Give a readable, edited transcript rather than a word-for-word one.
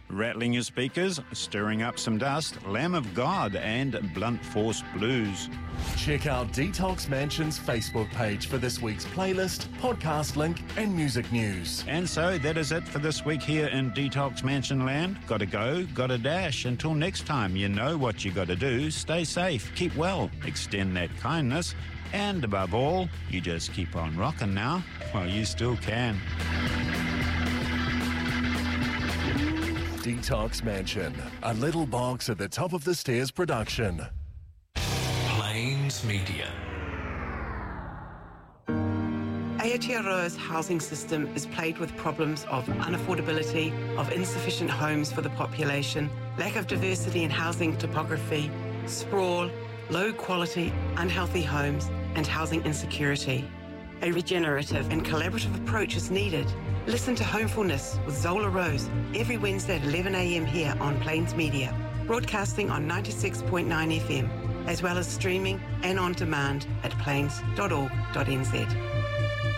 Rattling Your Speakers, Stirring Up Some Dust, Lamb of God and Blunt Force Blues. Check out Detox Mansion's Facebook page for this week's playlist, podcast link and music news. And so that is it for this week here in Detox Mansion Land. Gotta go, gotta dash. Until next time, you know what you gotta do. Stay safe, keep well, extend that kindness, and above all, you just keep on rocking now while you still can. Detox Mansion, a Little Box at the Top of the Stairs production. Plains Media. Aotearoa's housing system is plagued with problems of unaffordability, of insufficient homes for the population, lack of diversity in housing topography, sprawl, low quality, unhealthy homes, and housing insecurity. A regenerative and collaborative approach is needed. Listen to Homefulness with Zola Rose every Wednesday at 11 a.m. here on Plains Media, broadcasting on 96.9 FM, as well as streaming and on demand at plains.org.nz.